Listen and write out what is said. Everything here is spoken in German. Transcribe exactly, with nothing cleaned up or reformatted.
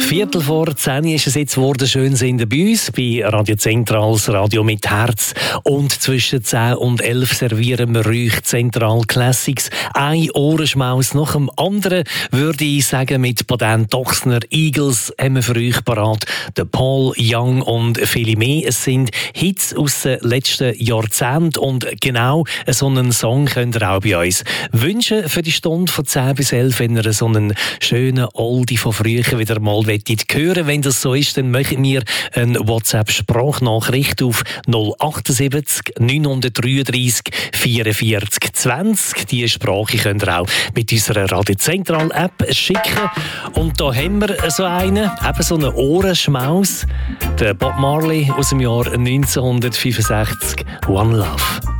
Viertel vor zehn ist es jetzt geworden. Schön sind bei uns, bei Radio Zentral, das Radio mit Herz. Und zwischen zehn und elf servieren wir euch Zentral Classics. Ein Ohrenschmaus nach dem anderen, würde ich sagen, mit Patent Ochsner Eagles haben wir für euch parat. Der Paul Young und viele mehr. Es sind Hits aus den letzten Jahrzehnten und genau so einen Song könnt ihr auch bei uns wünschen für die Stunde von zehn bis elf, wenn ihr so einen schönen Oldie von früher wieder mal wettet hören. Wenn das so ist, dann möchtet mir eine WhatsApp-Sprachnachricht auf null achtundsiebzig neunhundertdreiunddreißig vierundvierzig zwanzig. Diese Sprache könnt ihr auch mit unserer Radio Zentral App schicken. Und da haben wir so einen, eben so einen Ohrenschmaus. Der Bob Marley aus dem Jahr neunzehnhundertfünfundsechzig, One Love.